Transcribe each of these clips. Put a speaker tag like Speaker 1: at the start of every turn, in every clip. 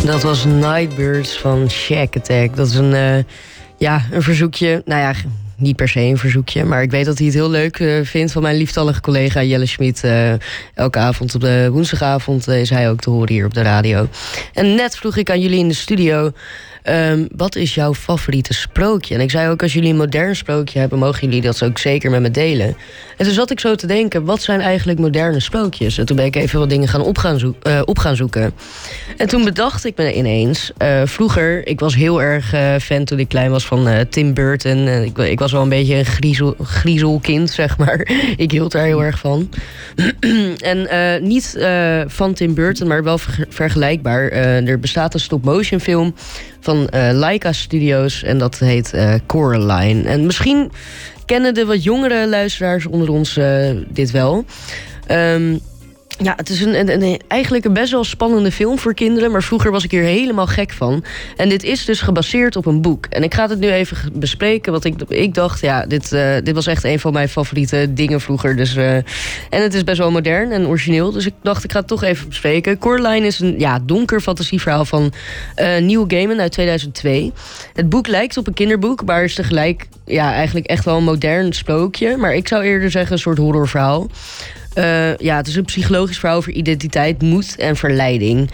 Speaker 1: Dat was Nightbirds van Shack Attack. Dat is een verzoekje. Nou ja, niet per se een verzoekje. Maar ik weet dat hij het heel leuk vindt van mijn lieftallige collega Jelle Schmid. Elke avond op de woensdagavond is hij ook te horen hier op de radio. En net vroeg ik aan jullie in de studio... wat is jouw favoriete sprookje? En ik zei ook, als jullie een modern sprookje hebben... mogen jullie dat ook zeker met me delen. En toen zat ik zo te denken, wat zijn eigenlijk moderne sprookjes? En toen ben ik even wat dingen op gaan zoeken. En toen bedacht ik me ineens... vroeger, ik was heel erg fan toen ik klein was van Tim Burton. Ik was wel een beetje een griezelkind, zeg maar. Ik hield daar heel erg van. En niet van Tim Burton, maar wel vergelijkbaar. Er bestaat een stop-motion film... van Laika Studios en dat heet Coraline. En misschien kennen de wat jongere luisteraars onder ons dit wel. Ja, het is eigenlijk een best wel spannende film voor kinderen... maar vroeger was ik hier helemaal gek van. En dit is dus gebaseerd op een boek. En ik ga het nu even bespreken, want ik dacht... ja, dit was echt een van mijn favoriete dingen vroeger. Dus, en het is best wel modern en origineel. Dus ik dacht, ik ga het toch even bespreken. Coraline is een donker fantasieverhaal van Neil Gaiman uit 2002. Het boek lijkt op een kinderboek... maar is tegelijk eigenlijk echt wel een modern sprookje. Maar ik zou eerder zeggen een soort horrorverhaal... het is een psychologisch verhaal over identiteit, moed en verleiding.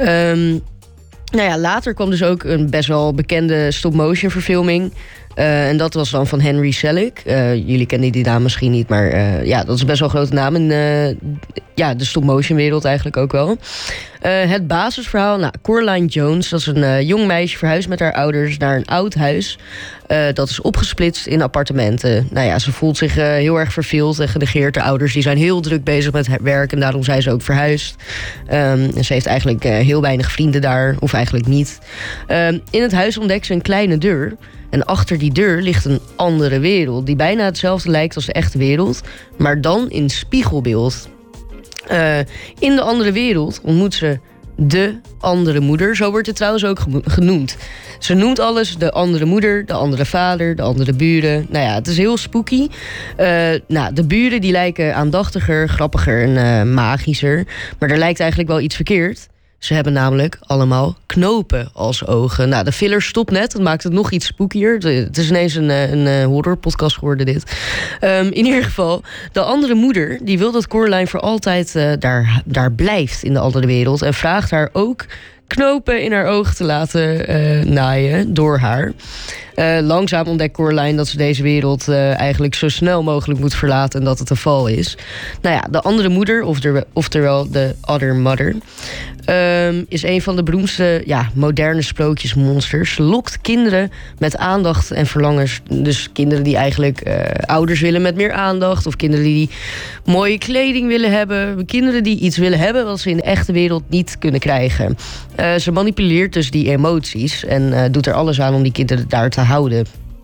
Speaker 1: Later kwam dus ook een best wel bekende stop-motion verfilming. En dat was dan van Henry Selick. Jullie kennen die naam misschien niet, maar dat is best wel een grote naam in de stop-motion wereld eigenlijk ook wel. Het basisverhaal, Coraline Jones, dat is een jong meisje verhuisd met haar ouders naar een oud huis. Dat is opgesplitst in appartementen. Ze voelt zich heel erg verveeld en genegeerd. De ouders die zijn heel druk bezig met het werk en daarom zijn ze ook verhuisd. En ze heeft eigenlijk heel weinig vrienden daar, of eigenlijk niet. In het huis ontdekt ze een kleine deur. En achter die deur ligt een andere wereld... die bijna hetzelfde lijkt als de echte wereld... maar dan in spiegelbeeld. In de andere wereld ontmoet ze de andere moeder. Zo wordt het trouwens ook genoemd. Ze noemt alles de andere moeder, de andere vader, de andere buren. Het is heel spooky. De buren die lijken aandachtiger, grappiger en magischer. Maar er lijkt eigenlijk wel iets verkeerd... Ze hebben namelijk allemaal knopen als ogen. De filler stopt net, dat maakt het nog iets spookier. Het is ineens een horrorpodcast geworden dit. In ieder geval, de andere moeder... die wil dat Coraline voor altijd daar blijft in de andere wereld... en vraagt haar ook knopen in haar ogen te laten naaien door haar. Langzaam ontdekt Coraline dat ze deze wereld eigenlijk zo snel mogelijk moet verlaten... en dat het een val is. De andere moeder, oftewel de Other Mother... is een van de beroemdste moderne sprookjesmonsters. Ze lokt kinderen met aandacht en verlangens. Dus kinderen die eigenlijk ouders willen met meer aandacht... of kinderen die mooie kleding willen hebben. Kinderen die iets willen hebben wat ze in de echte wereld niet kunnen krijgen. Ze manipuleert dus die emoties... en doet er alles aan om die kinderen daar te houden.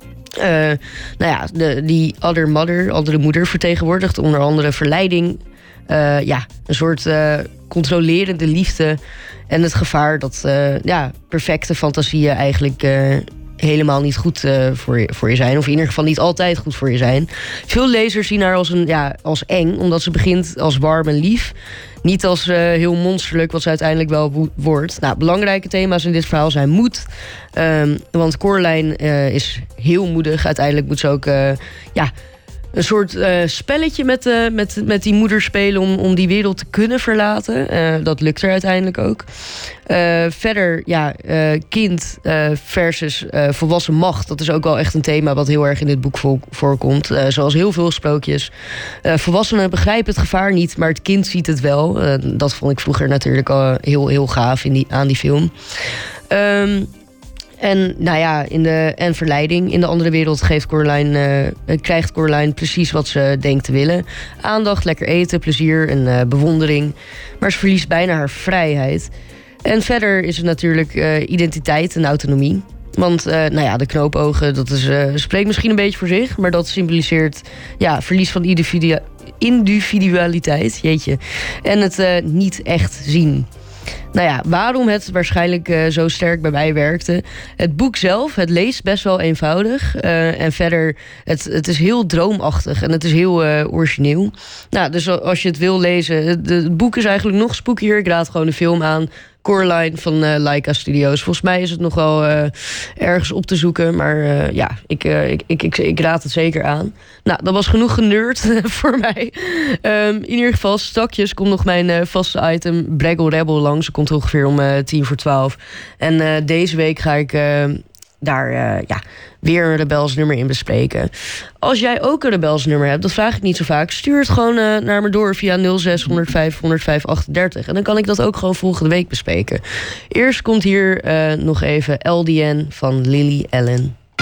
Speaker 1: Die andere moeder vertegenwoordigt onder andere verleiding... een soort controlerende liefde... en het gevaar dat perfecte fantasieën eigenlijk... helemaal niet goed voor je zijn. Of in ieder geval niet altijd goed voor je zijn. Veel lezers zien haar als eng... omdat ze begint als warm en lief... niet als heel monsterlijk, wat ze uiteindelijk wel wordt. Belangrijke thema's in dit verhaal zijn moed. Want Coraline is heel moedig. Uiteindelijk moet ze ook... een soort spelletje met die moeder spelen... om die wereld te kunnen verlaten. Dat lukt er uiteindelijk ook. Verder, kind versus volwassen macht. Dat is ook wel echt een thema wat heel erg in dit boek voorkomt. Zoals heel veel sprookjes. Volwassenen begrijpen het gevaar niet, maar het kind ziet het wel. Dat vond ik vroeger natuurlijk al heel, heel gaaf aan die film. En verleiding. In de andere wereld krijgt Coraline precies wat ze denkt te willen. Aandacht, lekker eten, plezier en bewondering. Maar ze verliest bijna haar vrijheid. En verder is het natuurlijk identiteit en autonomie. Want de knoopogen, dat spreekt misschien een beetje voor zich... maar dat symboliseert verlies van individualiteit. Jeetje. En het niet echt zien. Waarom het waarschijnlijk zo sterk bij mij werkte. Het boek zelf, het leest best wel eenvoudig. En verder, het is heel droomachtig en het is heel origineel. Dus als je het wil lezen, het boek is eigenlijk nog spookier. Ik raad gewoon de film aan. Coraline van Laika Studios. Volgens mij is het nog wel ergens op te zoeken. Maar ik raad het zeker aan. Nou, dat was genoeg generd voor mij. In ieder geval, stakjes komt nog mijn vaste item Braggle Rebel langs. Dat komt ongeveer om 11:10. En deze week ga ik daar weer een Rebels nummer in bespreken. Als jij ook een Rebels nummer hebt, dat vraag ik niet zo vaak, stuur het gewoon naar me door via 06 105 105 38. En dan kan ik dat ook gewoon volgende week bespreken. Eerst komt hier nog even LDN van Lily Allen.